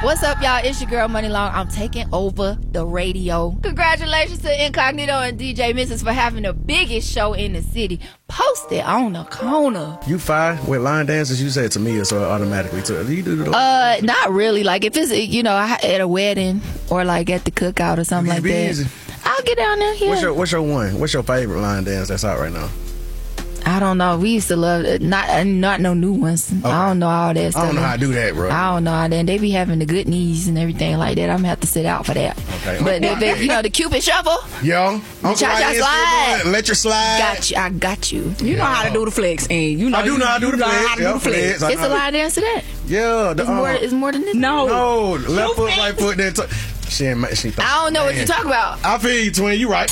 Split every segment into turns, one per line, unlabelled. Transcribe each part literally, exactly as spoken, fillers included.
What's up, y'all? It's your girl, Money Long. I'm taking over the radio. Congratulations to Incognito and D J Missus for having the biggest show in the city. Post it on the corner.
You fine with line dances? You said to me, so automatically too. Do you do the?
Uh, not really. Like if it's, you know, at a wedding or like at the cookout or something like that.
Easy.
I'll get down there. Yeah.
What's your What's your one? What's your favorite line dance that's out right now?
I don't know. We used to love it. Not not no new ones. Okay. I don't know all that stuff.
I don't know how to do that, bro.
I don't know how that. They be having the good knees and everything like that. I'm gonna have to sit out for that.
Okay.
But they, they, you know the Cupid shuffle.
Yo,
the cha-cha slide.
Let your slide.
Got you. I got you.
You know how to do the flex, and you know
I do know how to do the flex.
How to do the flex.
It's a line dance to that.
Yeah.
The, it's, uh, more, it's more than this.
No.
No. Left foot, right foot. Then t- she ain't. She.
I don't know man. What you talk about.
I feel you, twin. You right.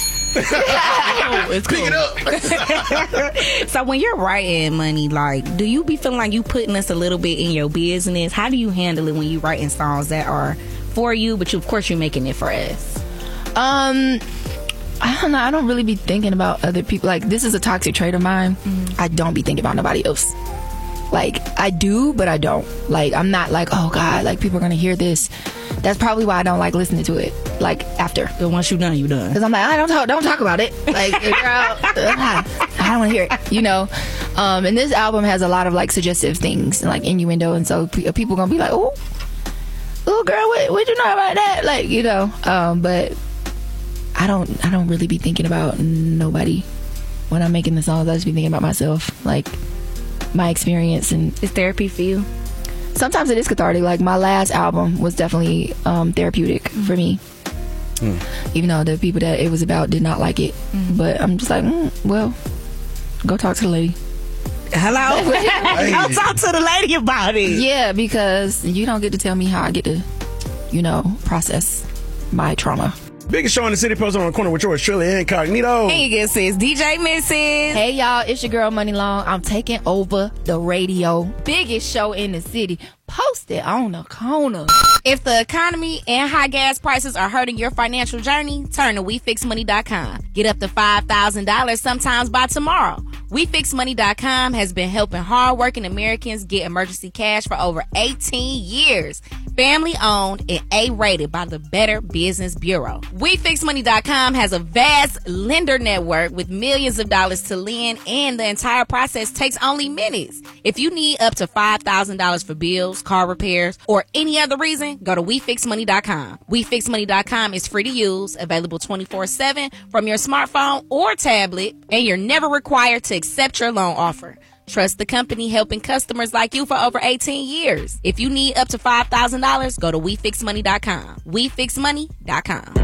Oh, it's
Pick
cool.
it up.
So when you're writing, Money, like, do you be feeling like you putting us a little bit in your business? How do you handle it when you writing songs that are for you, but you, of course you're making it for us?
Um, I don't know. I don't really be thinking about other people. Like, this is a toxic trait of mine. Mm-hmm. I don't be thinking about nobody else. Like, I do, but I don't. Like, I'm not like, oh God, like people are gonna hear this. That's probably why I don't like listening to it. Like after,
but once you're done, you're done.
Because I'm like, I don't talk, don't talk about it. Like, girl, I don't want to hear it. You know. Um, and this album has a lot of like suggestive things and like innuendo, and so p- people gonna be like, oh, oh, girl, what, what you know about that? Like, you know. Um, but I don't, I don't really be thinking about nobody when I'm making the songs. I just be thinking about myself, like my experience. And
it's therapy for you.
Sometimes it is cathartic. Like my last album was definitely um, therapeutic mm-hmm. for me. Mm. Even though the people that it was about did not like it. Mm-hmm. But I'm just like, mm, well, go talk to the lady.
Hello? Hey. Go talk to the lady about it.
Yeah, because you don't get to tell me how I get to, you know, process my trauma.
Biggest show in the city, posted on the corner with yours truly, Incognito.
Hey, you get sis, D J Missus.
Hey, y'all, it's your girl, Money Long. I'm taking over the radio. Biggest show in the city. Post it on the corner.
If the economy and high gas prices are hurting your financial journey, turn to we fix money dot com. Get up to five thousand dollars sometimes by tomorrow. we fix money dot com has been helping hardworking Americans get emergency cash for over eighteen years. Family owned and A-rated by the Better Business Bureau. we fix money dot com has a vast lender network with millions of dollars to lend, and the entire process takes only minutes. If you need up to five thousand dollars for bills, car repairs, or any other reason, go to we fix money dot com. we fix money dot com is free to use, available twenty-four seven from your smartphone or tablet, and you're never required to accept your loan offer. Trust the company helping customers like you for over eighteen years. If you need up to five thousand dollars, go to we fix money dot com. we fix money dot com.